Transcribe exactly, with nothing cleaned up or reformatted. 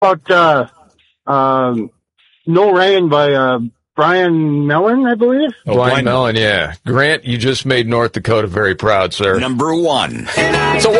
about uh, um, No Rain by uh, Brian Mellon, I believe. Oh, Blind Melon, yeah. Grant, you just made North Dakota very proud, sir. Number one. So